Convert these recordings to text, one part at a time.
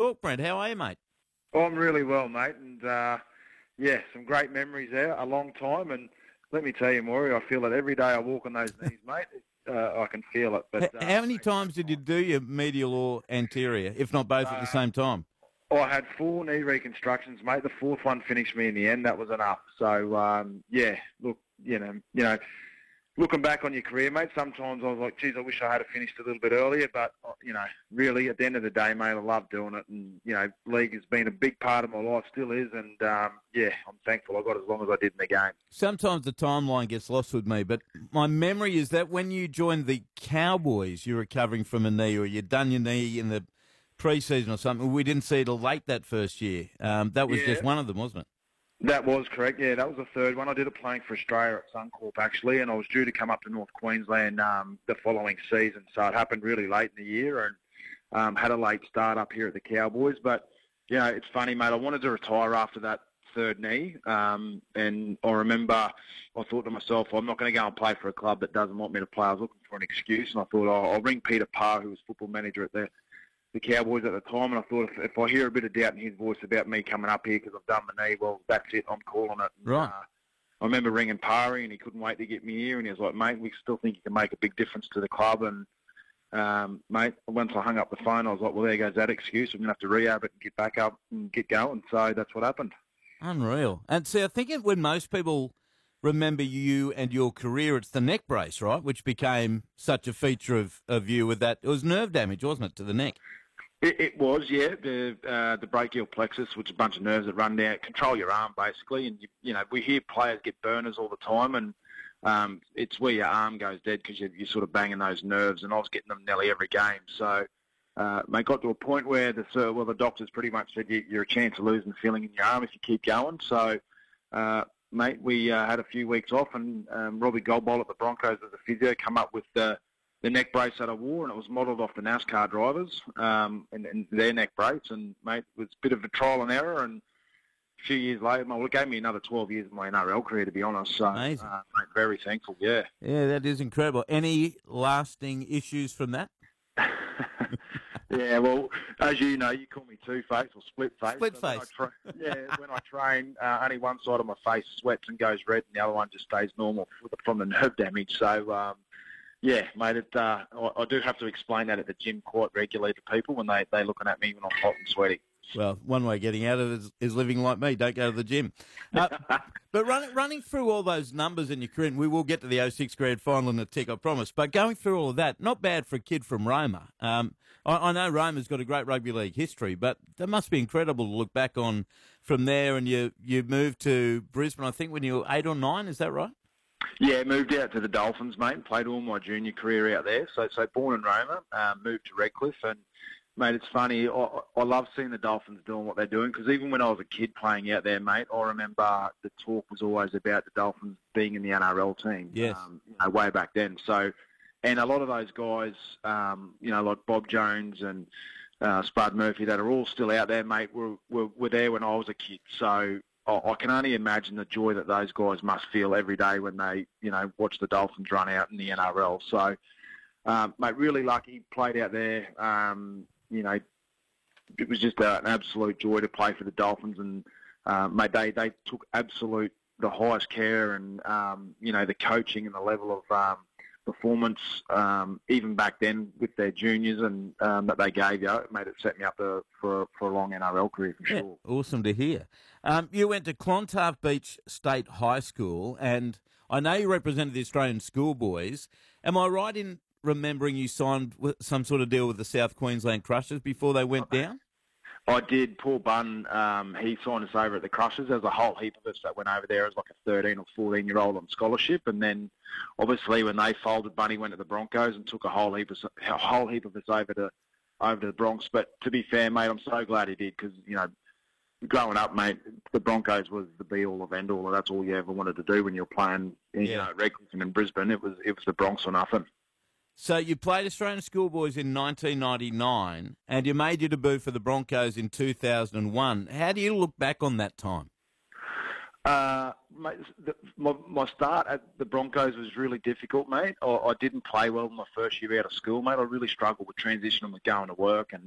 York. Brent, how are you, mate? Oh, I'm really well, mate, and yeah, some great memories there. A long time, and let me tell you, Maury, I feel it every day I walk on those knees, mate. I can feel it. But How many times did you do your medial or anterior, if not both at the same time? I had 4 knee reconstructions, mate. The 4th one finished me in the end. That was enough. So yeah, look, looking back on your career, mate, sometimes I was like, geez, I wish I had finished a little bit earlier. But, really, at the end of the day, mate, I love doing it. And, league has been a big part of my life, still is. And, yeah, I'm thankful I got as long as I did in the game. Sometimes the timeline gets lost with me, but my memory is that when you joined the Cowboys, you were recovering from a knee, or you'd done your knee in the pre-season or something. We didn't see it till late that first year. That was just one of them, wasn't it? That was correct, yeah. That was the third one. I did it playing for Australia at Suncorp, actually, and I was due to come up to North Queensland the following season. So it happened really late in the year and had a late start up here at the Cowboys. But, it's funny, mate. I wanted to retire after that third knee, and I remember I thought to myself, I'm not going to go and play for a club that doesn't want me to play. I was looking for an excuse, and I thought, I'll ring Peter Parr, who was football manager at the Cowboys at the time, and I thought if I hear a bit of doubt in his voice about me coming up here because I've done my knee, well, that's it, I'm calling it. And, right. I remember ringing Parry, and he couldn't wait to get me here, and he was like, mate, we still think you can make a big difference to the club. And, mate, once I hung up the phone, I was like, well, there goes that excuse. I'm going to have to rehab it and get back up and get going. So that's what happened. Unreal. And see, I think when most people remember you and your career, it's the neck brace, right, which became such a feature of you with that. It was nerve damage, wasn't it, to the neck? It was, yeah. The brachial plexus, which is a bunch of nerves that run down, control your arm basically. And we hear players get burners all the time, and it's where your arm goes dead because you're sort of banging those nerves. And I was getting them nearly every game. So, mate, got to a point where the doctors pretty much said you're a chance of losing the feeling in your arm if you keep going. So, mate, we had a few weeks off, and Robbie Goldbolt at the Broncos as a physio come up with the neck brace that I wore, and it was modelled off the NASCAR drivers and their neck brace. And, mate, it was a bit of a trial and error. And a few years later, it gave me another 12 years of my NRL career, to be honest. So, amazing. Mate, very thankful, yeah. Yeah, that is incredible. Any lasting issues from that? Yeah, well, as you know, you call me two-face or split-face. Split-face. When I train, only one side of my face sweats and goes red, and the other one just stays normal from the nerve damage. So, yeah, mate, I do have to explain that at the gym quite regularly to people when they're looking at me when I'm hot and sweaty. Well, one way of getting out of it is living like me. Don't go to the gym. But running through all those numbers in your career, and we will get to the 06 grand final in a tick, I promise. But going through all of that, not bad for a kid from Roma. I know Roma's got a great rugby league history, but that must be incredible to look back on from there. And you moved to Brisbane, I think, when you were 8 or 9. Is that right? Yeah, moved out to the Dolphins, mate, and played all my junior career out there. So born in Roma, moved to Redcliffe, and, mate, it's funny, I love seeing the Dolphins doing what they're doing, because even when I was a kid playing out there, mate, I remember the talk was always about the Dolphins being in the NRL team, yes. Way back then. So, and a lot of those guys, like Bob Jones and Spud Murphy, that are all still out there, mate, were there when I was a kid. So I can only imagine the joy that those guys must feel every day when they, watch the Dolphins run out in the NRL. So, mate, really lucky, played out there. It was just an absolute joy to play for the Dolphins, and mate, they took the highest care, and the coaching and the level of performance, even back then with their juniors and that they gave you, it made it set me up for a long NRL career for sure. Awesome to hear. You went to Clontarf Beach State High School, and I know you represented the Australian schoolboys. Am I right in remembering you signed with some sort of deal with the South Queensland Crushers before they went down? I did. Paul Bunn, he signed us over at the Crushers. There was a whole heap of us that went over there as like a 13 or 14-year-old on scholarship. And then, obviously, when they folded, Bunny went to the Broncos and took a whole heap of us over to the Bronx. But to be fair, mate, I'm so glad he did, because, growing up, mate, the Broncos was the be-all of end-all, and that's all you ever wanted to do when you were playing, Redcliffe and in Brisbane. It was the Bronx or nothing. So you played Australian schoolboys in 1999, and you made your debut for the Broncos in 2001. How do you look back on that time? Mate, my start at the Broncos was really difficult, mate. I didn't play well in my first year out of school, mate. I really struggled with transitioning with going to work, and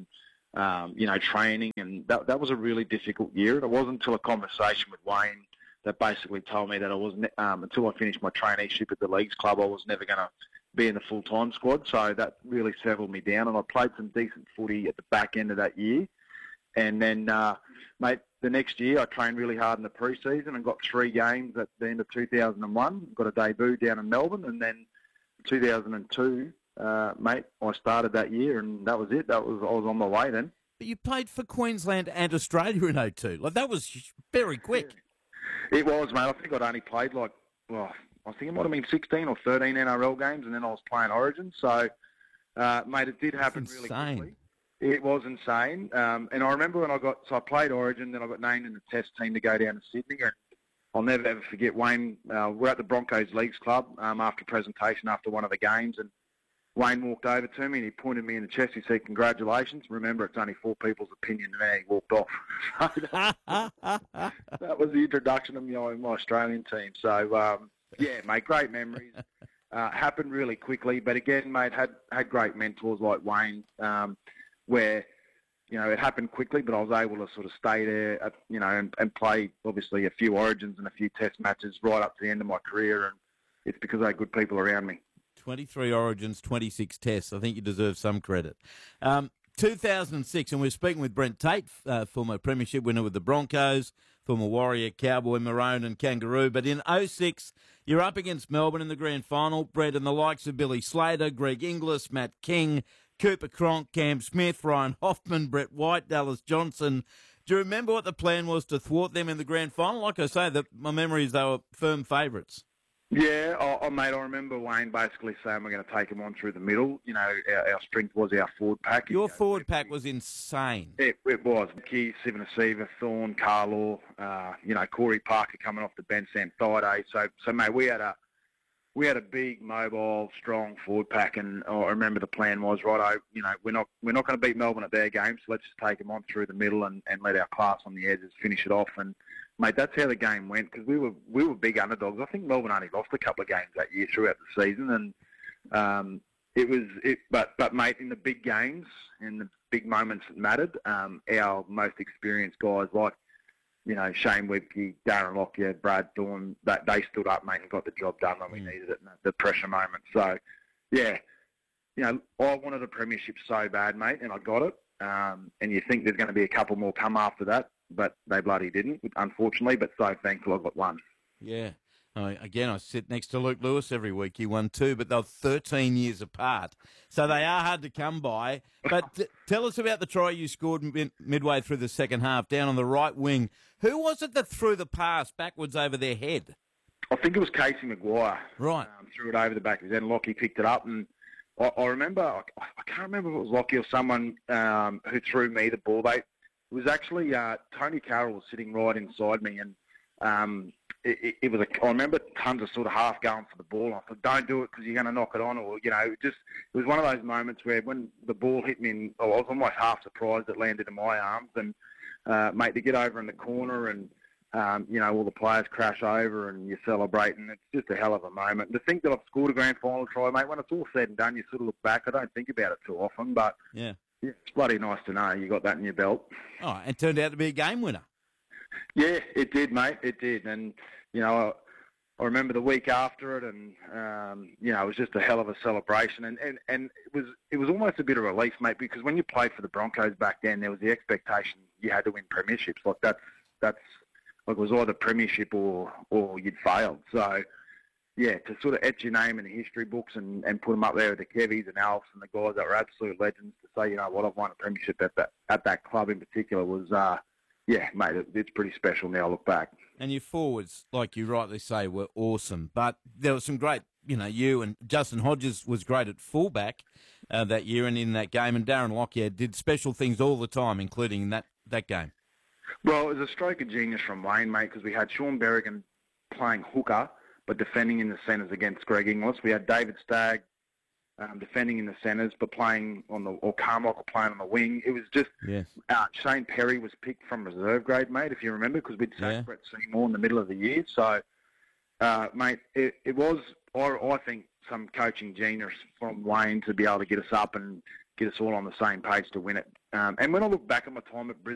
training, and that was a really difficult year. And it wasn't until a conversation with Wayne that basically told me that I wasn't, until I finished my traineeship at the Leagues Club, I was never going to be in the full-time squad. So that really settled me down, and I played some decent footy at the back end of that year. And then, mate, the next year I trained really hard in the pre-season and got 3 games at the end of 2001. Got a debut down in Melbourne, and then 2002, mate, I started that year, and that was it. I was on my way then. But you played for Queensland and Australia in '02. Like, that was very quick. It was, mate. I think I'd only played I think it might have been 16 or 13 NRL games, and then I was playing Origin. So, mate, it did happen really quickly. It was insane. And I remember when I played Origin, then I got named in the test team to go down to Sydney. And I'll never, ever forget Wayne. We're at the Broncos Leagues Club after presentation after one of the games, and Wayne walked over to me and he pointed me in the chest. He said, "Congratulations. Remember, it's only 4 people's opinion." And then he walked off. That was the introduction of my Australian team. So, yeah, mate, great memories. Happened really quickly. But again, mate, had great mentors like Wayne, where, it happened quickly, but I was able to sort of stay there, and play, obviously, a few Origins and a few Test matches right up to the end of my career. And it's because I had good people around me. 23 Origins, 26 Tests. I think you deserve some credit. 2006, and we're speaking with Brent Tate, former premiership winner with the Broncos, former Warrior, Cowboy, Maroon and Kangaroo. But in 2006, you're up against Melbourne in the grand final, Brett, and the likes of Billy Slater, Greg Inglis, Matt King, Cooper Cronk, Cam Smith, Ryan Hoffman, Brett White, Dallas Johnson. Do you remember what the plan was to thwart them in the grand final? Like I say, my memory is they were firm favourites. Yeah, mate, I remember Wayne basically saying we're going to take them on through the middle. Our strength was our forward pack. Your forward pack was insane. It was. Key, Sivanasiva, Thorne, Carlaw, Corey Parker coming off the bench, Sam Thaiday. So, mate, we had a big, mobile, strong forward pack, and I remember the plan was, righto, we're not going to beat Melbourne at their game, so let's just take them on through the middle and let our class on the edges finish it off. And mate, that's how the game went, because we were big underdogs. I think Melbourne only lost a couple of games that year throughout the season, and But mate, in the big games, in the big moments that mattered, our most experienced guys like Shane Webke, Darren Lockyer, Brad Thorne, they stood up, mate, and got the job done when we needed it in the pressure moment. So, yeah, I wanted a premiership so bad, mate, and I got it. And you think there's going to be a couple more come after that, but they bloody didn't, unfortunately. But so thankful I got one. Yeah. Again, I sit next to Luke Lewis every week. He won 2, but they're 13 years apart. So they are hard to come by. But tell us about the try you scored midway through the second half, down on the right wing. Who was it that threw the pass backwards over their head? I think it was Casey Maguire. Right. Threw it over the back of his head, and Lockie picked it up. And I remember, I can't remember if it was Lockie or someone who threw me the ball. It was actually Tony Carroll was sitting right inside me, and it was I remember tons of sort of half going for the ball. I thought, don't do it because you're going to knock it on, or it was one of those moments where when the ball hit me, I was almost half surprised it landed in my arms. And mate, to get over in the corner and all the players crash over and you celebrate, and it's just a hell of a moment. To think that I've scored a grand final try, mate, when it's all said and done, you sort of look back. I don't think about it too often, but yeah, it's bloody nice to know you got that in your belt. Oh, and turned out to be a game winner. Yeah, it did, mate. It did. And, I remember the week after it, and, it was just a hell of a celebration. And it was almost a bit of relief, mate, because when you played for the Broncos back then, there was the expectation you had to win premierships. Like, that's like it was either premiership or you'd failed. So, yeah, to sort of etch your name in the history books and put them up there with the Kevies and Alfs and the guys that were absolute legends, to say, I've won a premiership at that club in particular was, yeah, mate, it's pretty special now I look back. And your forwards, like you rightly say, were awesome. But there was some great, you and Justin Hodges was great at fullback that year and in that game. And Darren Lockyer did special things all the time, including that game. Well, it was a stroke of genius from Wayne, mate, because we had Sean Berrigan playing hooker but defending in the centres against Greg Inglis. We had David Stagg defending in the centres, but playing or Carmichael playing on the wing. It was just, Shane Perry was picked from reserve grade, mate, if you remember, because we'd sacked Brett Seymour in the middle of the year. So, mate, it was, I think, some coaching genius from Wayne to be able to get us up and get us all on the same page to win it. And when I look back at my time at Brisbane,